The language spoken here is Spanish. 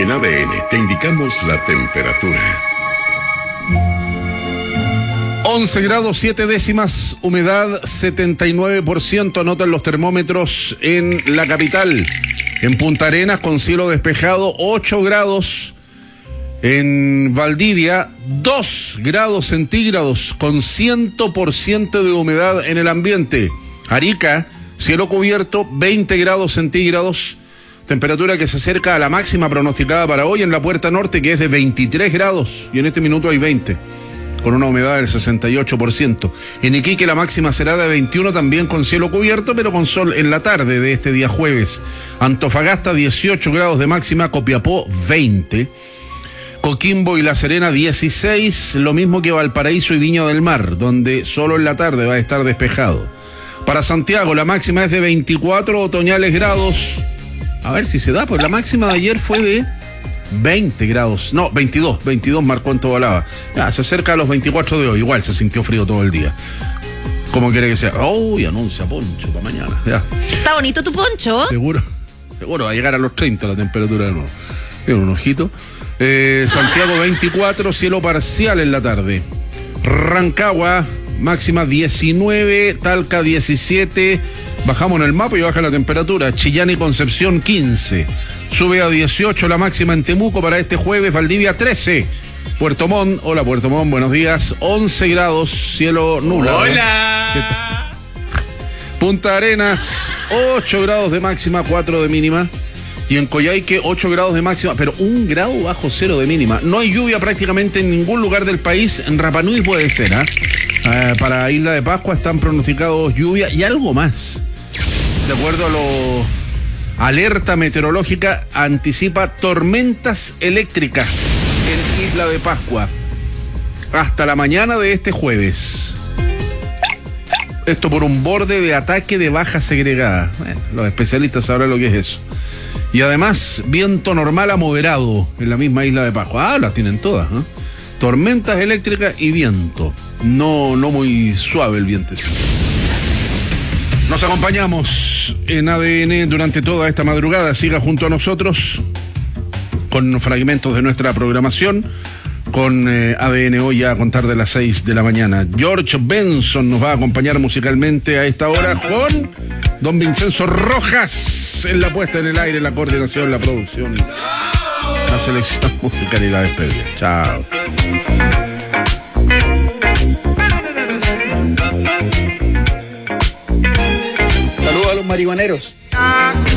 En ADN te indicamos la temperatura. 11 grados 7 décimas, humedad 79%, anotan los termómetros en la capital. En Punta Arenas con cielo despejado, 8 grados. En Valdivia, 2 grados centígrados con 100% de humedad en el ambiente. Arica, cielo cubierto, 20 grados centígrados. Temperatura que se acerca a la máxima pronosticada para hoy en la Puerta Norte, que es de 23 grados. Y en este minuto hay 20. Con una humedad del 68%. En Iquique la máxima será de 21, también con cielo cubierto, pero con sol en la tarde de este día jueves. Antofagasta 18 grados de máxima, Copiapó 20. Coquimbo y La Serena 16, lo mismo que Valparaíso y Viña del Mar, donde solo en la tarde va a estar despejado. Para Santiago la máxima es de 24 otoñales grados. A ver si se da, pues la máxima de ayer fue de 20 grados, no, 22 marcó en Tobalaba. Ya, se acerca a los 24 de hoy, igual se sintió frío todo el día. ¿Cómo quiere que sea? Y anuncia poncho para mañana. Ya. ¿Está bonito tu poncho? Seguro va a llegar a los 30 la temperatura de nuevo. Mira, un ojito. Santiago 24, cielo parcial en la tarde. Rancagua, máxima 19, Talca 17, bajamos en el mapa y baja la temperatura. Chillán y Concepción 15. Sube a 18 la máxima en Temuco para este jueves. Valdivia 13. Puerto Montt, hola Puerto Montt, buenos días. 11 grados, cielo nublado. Hola. Punta Arenas, 8 grados de máxima, 4 de mínima. Y en Coyhaique 8 grados de máxima, pero 1 grado bajo cero de mínima. No hay lluvia prácticamente en ningún lugar del país. En Rapa Nui puede ser, para Isla de Pascua están pronosticados lluvia y algo más. De acuerdo a lo alerta meteorológica, anticipa tormentas eléctricas en Isla de Pascua hasta la mañana de este jueves. Esto por un borde de ataque de baja segregada. Bueno, los especialistas sabrán lo que es eso. Y además, viento normal a moderado en la misma Isla de Pascua. Las tienen todas, ¿no? Tormentas eléctricas y viento. No muy suave el viento. Nos acompañamos en ADN durante toda esta madrugada. Siga junto a nosotros con fragmentos de nuestra programación. Con ADN hoy a contar de las 6 de la mañana. George Benson nos va a acompañar musicalmente a esta hora con don Vincenzo Rojas en la puesta en el aire, la coordinación, la producción, la selección musical y la despedida. Chao. Saludos a los marihuaneros.